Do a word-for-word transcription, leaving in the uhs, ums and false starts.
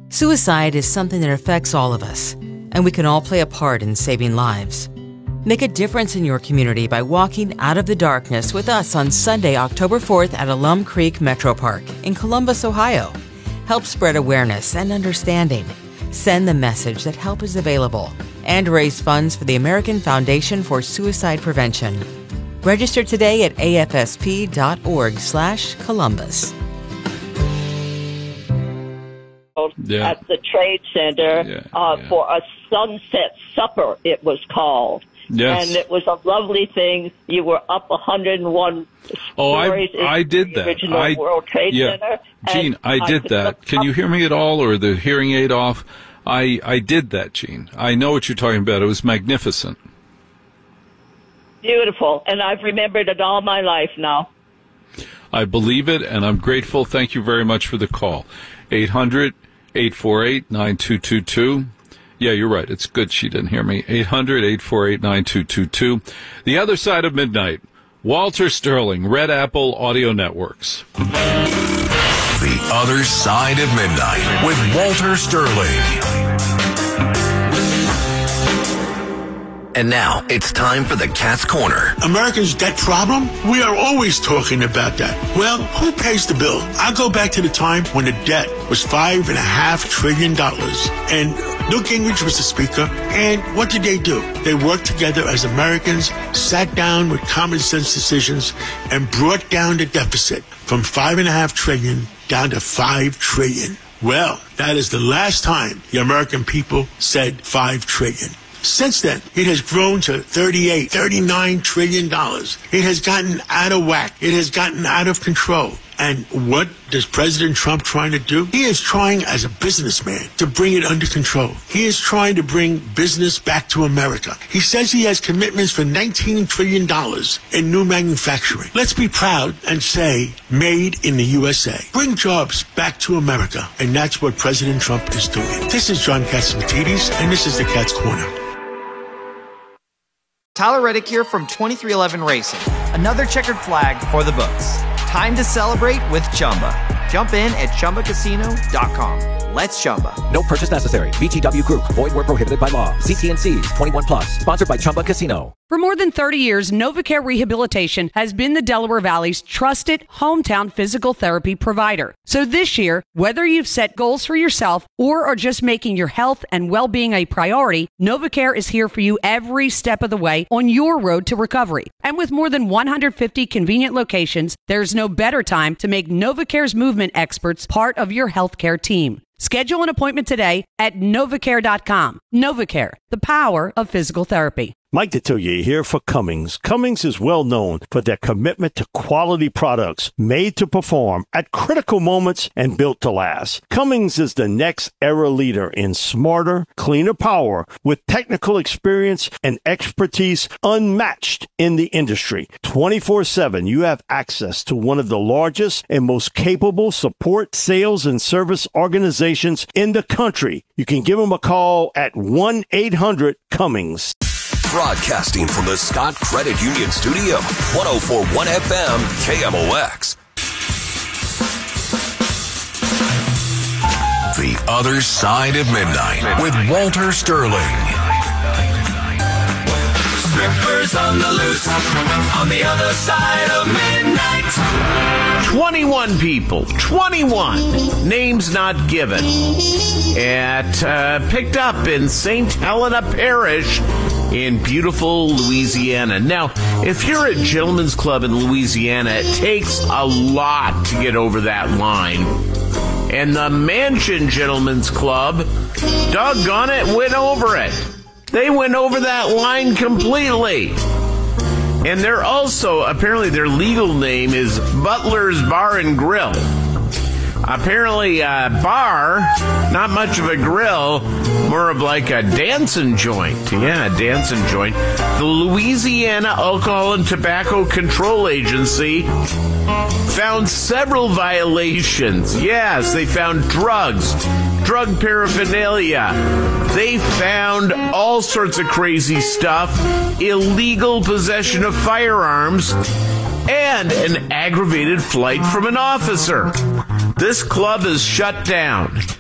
Suicide is something that affects all of us, and we can all play a part in saving lives. Make a difference in your community by walking out of the darkness with us on Sunday, October fourth at Alum Creek Metro Park in Columbus, Ohio. Help spread awareness and understanding. Send the message that help is available and raise funds for the American Foundation for Suicide Prevention. Register today at afsp.org slash Columbus. Yeah. At the Trade Center yeah, uh, yeah. for a sunset supper, it was called. Yes. And it was a lovely thing. You were up one hundred one Oh, I stories in I did the that. original I, World Trade yeah. Center. Gene, I did could that. look Can up- you hear me at all, or the hearing aid off? I, I did that, Gene. I know what you're talking about. It was magnificent. Beautiful. And I've remembered it all my life now. I believe it, and I'm grateful. Thank you very much for the call. eight hundred, eight four eight, nine two two two. Yeah, you're right. It's good she didn't hear me. eight hundred, eight four eight, nine two two two. The Other Side of Midnight. Walter Sterling, Red Apple Audio Networks. The Other Side of Midnight with Walter Sterling. And now it's time for the Cat's Corner. America's debt problem? We are always talking about that. Well, who pays the bill? I'll go back to the time when the debt was five and a half trillion dollars. And Newt Gingrich was the speaker. And what did they do? They worked together as Americans, sat down with common sense decisions, and brought down the deficit from five and a half trillion down to five trillion. Well, that is the last time the American people said five trillion. Since then, it has grown to thirty-eight, thirty-nine trillion dollars. It has gotten out of whack. It has gotten out of control. And what is President Trump trying to do? He is trying, as a businessman, to bring it under control. He is trying to bring business back to America. He says he has commitments for nineteen trillion dollars in new manufacturing. Let's be proud and say, made in the U S A. Bring jobs back to America. And that's what President Trump is doing. This is John Catsimatidis, and this is the Cat's Corner. Tyler Reddick here from twenty-three eleven Racing. Another checkered flag for the books. Time to celebrate with Chumba. Jump in at Chumba Casino dot com. Let's Chumba. No purchase necessary. V G W Group. Void where prohibited by law. See T and C's. twenty-one plus. Sponsored by Chumba Casino. For more than thirty years, NovaCare Rehabilitation has been the Delaware Valley's trusted hometown physical therapy provider. So this year, whether you've set goals for yourself or are just making your health and well-being a priority, NovaCare is here for you every step of the way on your road to recovery. And with more than one hundred fifty convenient locations, there's no better time to make NovaCare's movement experts part of your healthcare team. Schedule an appointment today at novacare dot com. NovaCare, the power of physical therapy. Mike Detillier here for Cummings. Cummings is well known for their commitment to quality products made to perform at critical moments and built to last. Cummings is the next era leader in smarter, cleaner power with technical experience and expertise unmatched in the industry. twenty-four seven, you have access to one of the largest and most capable support, sales, and service organizations in the country. You can give them a call at one eight hundred Cummings. Broadcasting from the Scott Credit Union Studio, one oh four point one F M, K M O X. The Other Side of Midnight with Walter Sterling. Strippers on the loose, on the other side of midnight. twenty-one people, twenty-one, names not given, at uh, picked up in Saint Helena Parish in beautiful Louisiana. Now, if you're at Gentlemen's Club in Louisiana, it takes a lot to get over that line. And the Mansion Gentlemen's Club, doggone it, went over it. They went over that line completely. And they're also, apparently their legal name is Butler's Bar and Grill. Apparently a bar, not much of a grill, more of like a dancing joint. Yeah, a dancing joint. The Louisiana Alcohol and Tobacco Control Agency found several violations. Yes, they found drugs, drug paraphernalia. They found all sorts of crazy stuff, illegal possession of firearms, and an aggravated flight from an officer. This club is shut down.